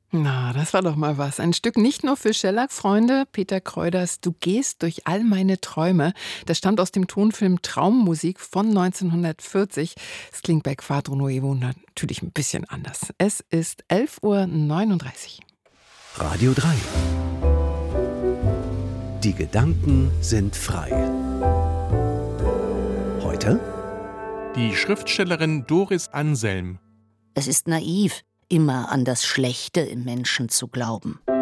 Na, das war doch mal was. Ein Stück nicht nur für Shellac-Freunde. Peter Kreuders „Du gehst durch all meine Träume". Das stammt aus dem Tonfilm Traummusik von 1940. Es klingt bei Quadro Nuevo natürlich ein bisschen anders. Es ist 11:39 Uhr. Radio 3. Die Gedanken sind frei. Heute? Die Schriftstellerin Doris Anselm. Es ist naiv, immer an das Schlechte im Menschen zu glauben.